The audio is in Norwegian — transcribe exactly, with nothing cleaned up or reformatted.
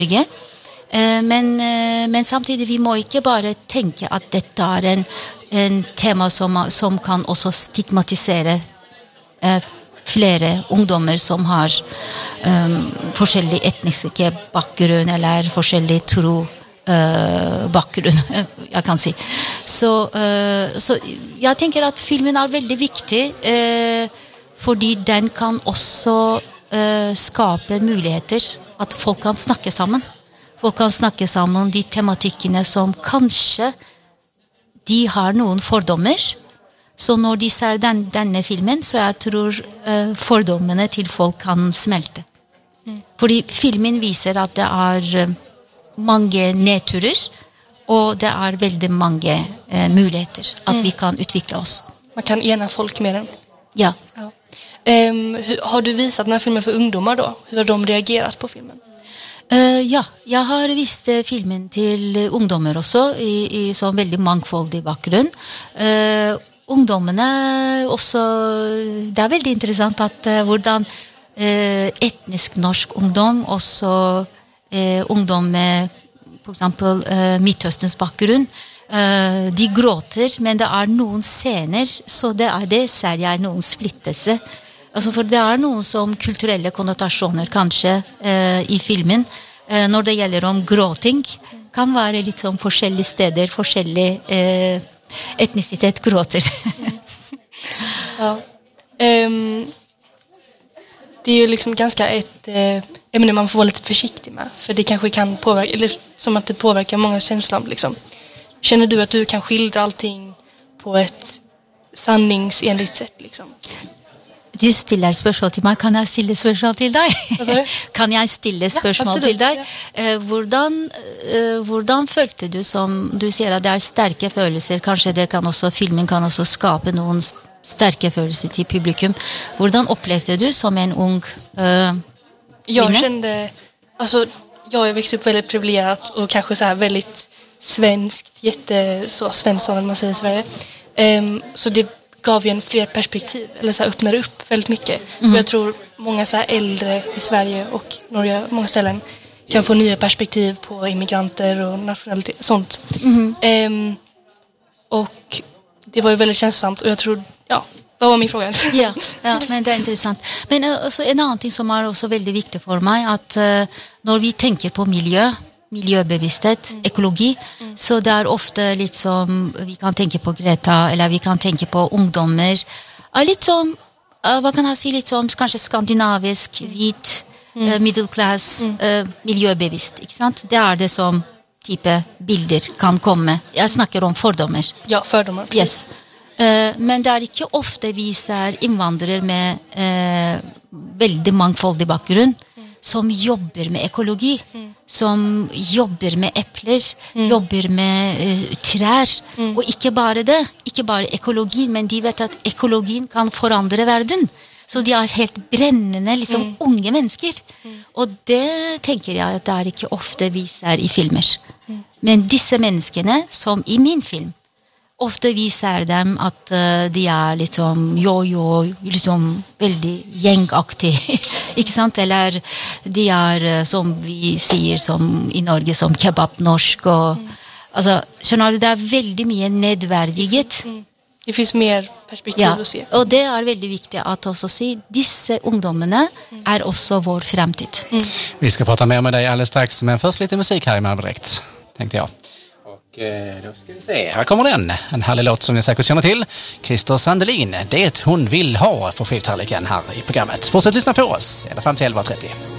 Norge. Eh, men, eh, men samtidig vi må ikke bare tenke at dette er en, en tema som, som kan også stigmatisere eh, flere ungdommer som har um, forskjellig etniske bakgrunn eller forskjellig tro uh, bakgrunn, jeg kan si. Så, uh, så jeg tenker at filmen er veldig viktig, uh, fordi den kan også uh, skape muligheter, at folk kan snakke sammen. Folk kan snakke sammen om de tematikkene som kanskje de har noen fordommer. Så når de ser den, denne filmen, så jeg tror uh, fordommene til folk kan smelte. Mm. Fordi filmen viser at det er uh, mange nedturer, og det er veldig mange uh, muligheter at mm. vi kan utvikle oss. Man kan ena folk med den. Ja. ja. Um, har du visat den här filmen for ungdommer då? Hur har de reagerat på filmen? Uh, ja, jeg har vist uh, filmen til ungdommer også, i, i sånn veldig mangfoldig bakgrunn. Uh, Ungdommene også, det er veldig interessant at uh, hvordan uh, etnisk norsk ungdom, også uh, ungdom med for eksempel uh, Midtøstens bakgrunn, uh, de gråter, men det er noen scener, så det er det, ser jeg noen splittelse. Altså, for det er noen som kulturelle konnotasjoner kanskje uh, i filmen, uh, når det gjelder om gråting, kan være litt sånn forskjellige steder, forskjellige uh, etnicitet gråter. ja. Um, det är ju liksom ganska ett eh, ämne man får vara lite försiktig med, för det kanske kan påverka, eller som att det påverkar många känslor liksom. Känner du att du kan skildra allting på ett sanningsenligt sätt liksom? Du stiller spørsmål til meg. Kan jeg stille spørsmål til deg? Kan jeg stille spørsmål ja, til deg? Ja. Hvordan, hvordan følte du som, du sier at det er sterke følelser, kanskje det kan også, filmen kan også skape noen sterke følelser til publikum. Hvordan opplevde du som en ung uh, Jag kände, alltså jag är växt upp väldigt privilegierat och kanske så här väldigt svenskt, jätte så svensson om man säger i Sverige. Um, så det gav ju en fler perspektiv, eller så här öppnade upp väldigt mycket. Mm. Och jag tror många så här äldre i Sverige och Norge, många ställen kan få nya perspektiv på immigranter och nationalitet, sånt. Mm. Um, och det var ju väldigt känslosamt, och jag tror, ja, vad var min fråga? ja, ja, men det är intressant. Men uh, också en annan ting som är också väldigt viktigt för mig, att uh, när vi tänker på miljö, miljöbevissthet, mm. ekologi, mm. så det er ofte litt som vi kan tenke på Greta, eller vi kan tenke på ungdommer, er litt som, uh, hva kan jeg si, litt som kanskje skandinavisk, hvit, mm. uh, middle class, mm. uh, miljøbevisst, ikke sant? Det er det som type bilder kan komme. Jeg snakker om fordommer. Ja, fordommer, precis. Yes. Uh, men det er ikke ofte vi ser innvandrere med uh, veldig mangfoldig bakgrunn, som jobber med ekologi, mm. som jobber med epler, mm. jobber med uh, trær, mm. og ikke bare det, ikke bare ekologi, men de vet at ekologien kan forandre verden. Så de er helt brennende, liksom mm. unge mennesker. Mm. Og det tenker jeg at det er ikke ofte vi ser i filmer. Mm. Men disse menneskene, som i min film, ofte viser dem at uh, de er liksom jo-jo, liksom veldig gjengaktig, ikke sant? Eller de er, uh, som vi sier som i Norge, som kebab-norsk. Og, mm. altså, skjønner du, det er veldig mye nedverdiget. Mm. Det finns mer perspektiv ja, å se. Og det er veldig viktig at også si, disse ungdommene mm. er også vår fremtid. Mm. Vi ska prata mer med dig alldeles strax, men först lite musik här i Malmö direkt, tänkte jag. Då ska vi se. Här kommer den. En härlig låt som ni säkert känner till. Christer Sandelin. Det hon vill ha på Filmtallriken här i programmet. Fortsätt lyssna på oss. Ända fram till elva trettio.